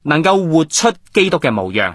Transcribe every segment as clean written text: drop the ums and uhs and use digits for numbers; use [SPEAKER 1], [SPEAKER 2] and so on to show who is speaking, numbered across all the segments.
[SPEAKER 1] 能夠活出基督嘅模樣。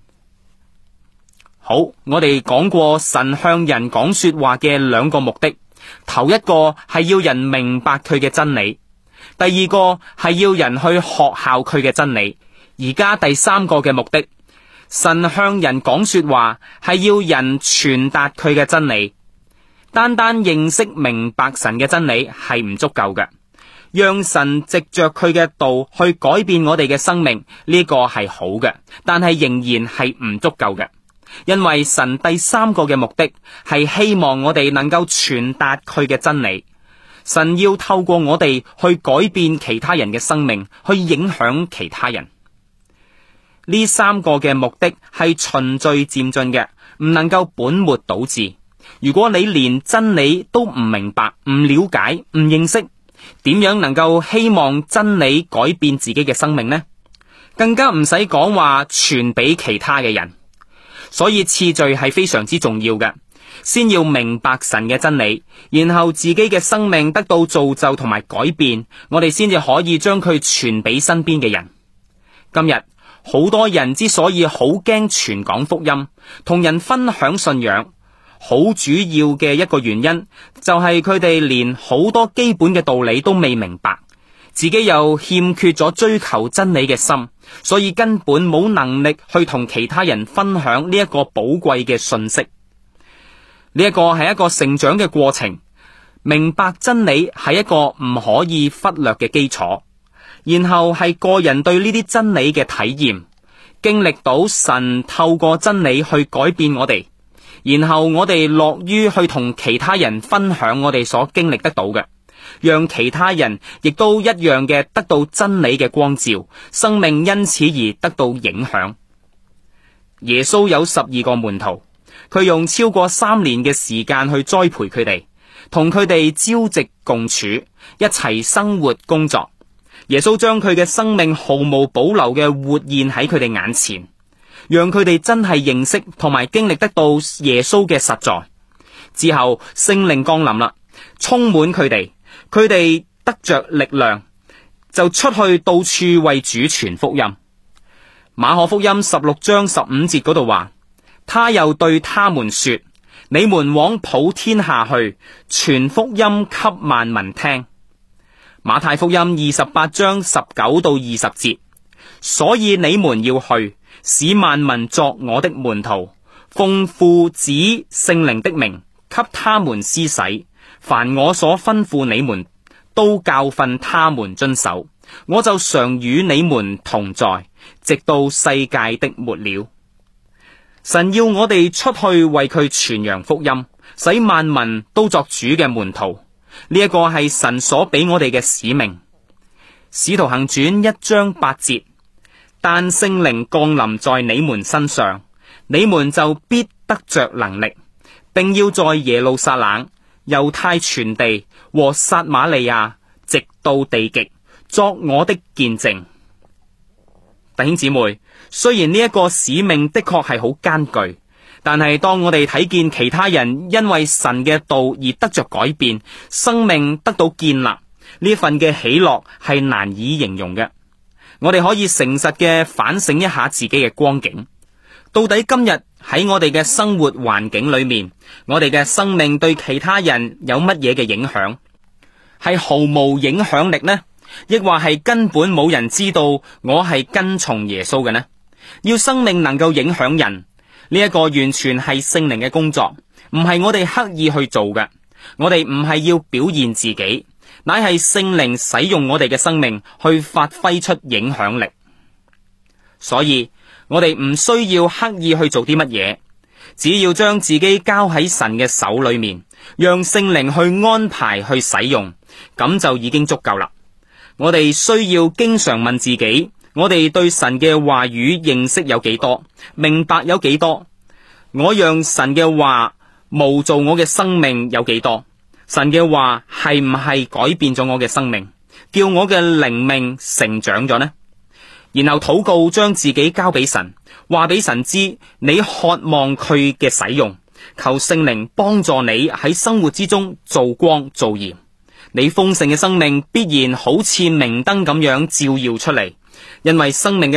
[SPEAKER 1] 好，我哋講過神向人講說話嘅兩個目的，頭一個係要人明白佢嘅真理，第二個係要人去學效佢嘅真理。而家第三個嘅目的，神向人講說話係要人傳達佢嘅真理。單單認識明白神嘅真理係唔足夠嘅，讓神藉着佢嘅道去改變我哋嘅生命，呢個係好嘅，但係仍然係唔足夠嘅。因為神第三個嘅目的係希望我哋能夠傳達佢嘅真理。神要透過我哋去改變其他人嘅生命，去影響其他人。呢三個嘅目的係循序漸進嘅，唔能夠本末倒置。如果你連真理都唔明白、唔了解、唔認識，點樣能夠希望真理改變自己嘅生命呢？更加唔使講話傳俾其他嘅人。所以次序係非常之重要嘅，先要明白神嘅真理，然後自己嘅生命得到造就同埋改變，我哋先至可以將佢傳俾身邊嘅人。今日好多人之所以好驚傳講福音，同人分享信仰，好主要嘅一個原因就係佢哋連好多基本嘅道理都未明白，自己又欠缺咗追求真理嘅心，所以根本冇能力去同其他人分享呢一個寶貴嘅信息。呢一個係一個成長嘅過程，明白真理係一個唔可以忽略嘅基礎，然後係個人對呢啲真理嘅體驗，經歷到神透過真理去改變我哋，然後我哋樂於去同其他人分享我哋所經歷得到嘅，讓其他人亦都一樣嘅得到真理嘅光照，生命因此而得到影響。耶穌有12個門徒，佢用超過3年嘅時間去栽培佢哋，同佢哋朝夕共處，一齊生活工作。耶穌將佢嘅生命毫無保留嘅活現喺佢哋眼前，讓佢哋真係認識同埋經歷得到耶穌嘅實在。之後聖靈降臨啦，充滿佢哋，佢哋得着力量，就出去到處為主傳福音。馬可福音16章15節嗰度話，他又對他們說，你們往普天下去，傳福音給萬民聽。馬太福音28章19到20節，所以你們要去，使萬民作我的門徒，奉父子聖靈的名，給他們施洗，凡我所吩咐你們，都教訓他們遵守，我就常與你們同在，直到世界的末了。神要我哋出去為佢傳揚福音，使萬民都作主嘅門徒。呢一個係神所俾我哋嘅使命。使徒行傳1章8節，但聖靈降臨在你們身上，你們就必得着能力，並要在耶路撒冷、猶太全地和撒瑪利亞，直到地極，作我的見證。弟兄姊妹，雖然呢一個使命的確係好艱巨，但係當我哋睇見其他人因為神嘅道而得着改變，生命得到建立，呢份嘅喜樂係難以形容嘅。我哋可以誠實嘅反省一下自己嘅光景，到底今日喺我哋嘅生活環境裏面，我哋嘅生命對其他人有乜嘢嘅影響？係毫無影響力呢？亦或係根本冇人知道我係跟從耶穌嘅呢？要生命能夠影響人，呢一個完全係聖靈嘅工作，唔係我哋刻意去做嘅。我哋唔係要表現自己，乃係聖靈使用我哋嘅生命去發揮出影響力。所以我哋唔需要刻意去做啲乜嘢，只要將自己交喺神嘅手裏面，讓聖靈去安排去使用，咁就已經足夠啦。我哋需要經常問自己，我哋對神嘅話語認識有幾多，明白有幾多？我讓神嘅話模造我嘅生命有幾多？神嘅話係唔係改變咗我嘅生命，叫我嘅靈命成長咗呢？然後禱告，將自己交俾神，話俾神知你渴望佢嘅使用，求聖靈幫助你喺生活之中做光做鹽。你豐盛嘅生命必然好似明燈咁樣照耀出嚟，因為生命嘅